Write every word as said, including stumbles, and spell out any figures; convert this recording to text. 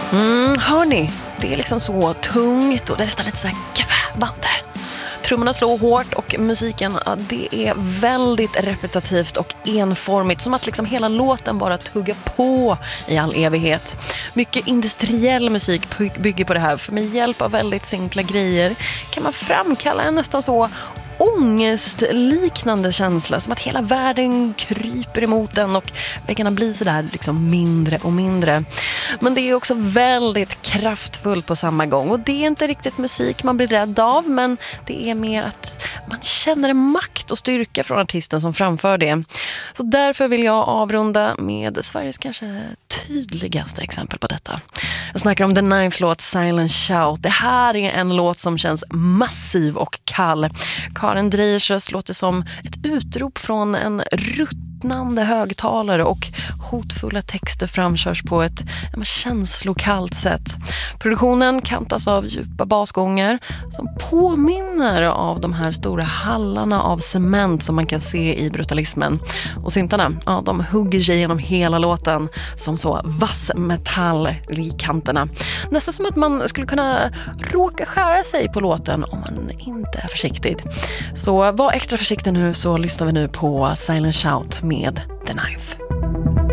Mm, hörni, det är liksom så tungt och det är nästan lite så här kvävande. Trummorna slår hårt och musiken, ja, det är väldigt repetitivt och enformigt. Som att liksom hela låten bara tuggar på i all evighet. Mycket industriell musik bygger på det här. För med hjälp av väldigt simpla grejer kan man framkalla en nästan så ångestliknande känsla, som att hela världen kryper emot den och väggarna blir så där liksom mindre och mindre. Men det är också väldigt kraftfullt på samma gång, och det är inte riktigt musik man blir rädd av, men det är mer att man känner en makt och styrka från artisten som framför det. Så därför vill jag avrunda med Sveriges kanske tydligaste exempel på detta. Jag snackar om The Knives låt Silent Shout. Det här är en låt som känns massiv och kall. Karin Dreijers röst låter som ett utrop från en ruttnande högtalare, och hotfulla texter framkörs på ett ja, känslokallt sätt. Produktionen kantas av djupa basgångar som påminner av de här stora hallarna av cement som man kan se i brutalismen. Och syntarna, ja, de hugger sig genom hela låten som så vass metall i kanterna. Nästan som att man skulle kunna råka skära sig på låten om man inte är försiktig. Så var extra försiktig nu, så lyssnar vi nu på Silent Shout med The Knife.